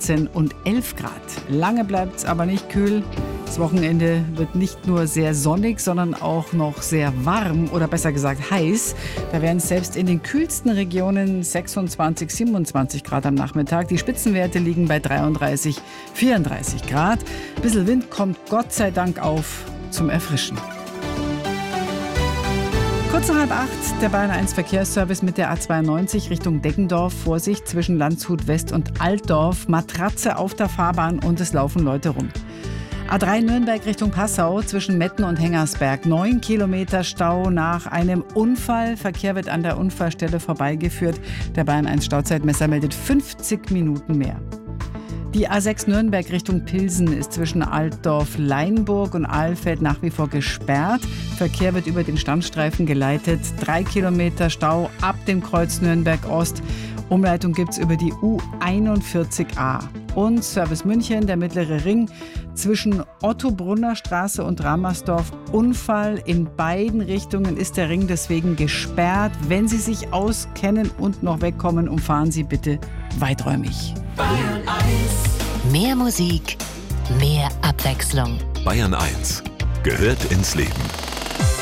14 und 11 Grad. Lange bleibt es aber nicht kühl. Das Wochenende wird nicht nur sehr sonnig, sondern auch noch sehr warm oder besser gesagt heiß. Da werden es selbst in den kühlsten Regionen 26, 27 Grad am Nachmittag. Die Spitzenwerte liegen bei 33, 34 Grad. Ein bisschen Wind kommt Gott sei Dank auf zum Erfrischen. Kurz nach 7:30 der Bayern 1 Verkehrsservice mit der A92 Richtung Deggendorf. Vorsicht zwischen Landshut West und Altdorf. Matratze auf der Fahrbahn und es laufen Leute rum. A3 Nürnberg Richtung Passau zwischen Metten und Hengersberg. 9 Kilometer Stau nach einem Unfall. Verkehr wird an der Unfallstelle vorbeigeführt. Der Bayern 1 Stauzeitmesser meldet 50 Minuten mehr. Die A6 Nürnberg Richtung Pilsen ist zwischen Altdorf-Leinburg und Ahlfeld nach wie vor gesperrt. Verkehr wird über den Standstreifen geleitet. 3 Kilometer Stau ab dem Kreuz Nürnberg Ost. Umleitung gibt's über die U41a. Und Service München, der mittlere Ring zwischen Otto-Brunner Straße und Ramersdorf. Unfall in beiden Richtungen ist der Ring deswegen gesperrt. Wenn Sie sich auskennen und noch wegkommen, umfahren Sie bitte weiträumig. Bayern 1. Mehr Musik, mehr Abwechslung. Bayern 1 gehört ins Leben.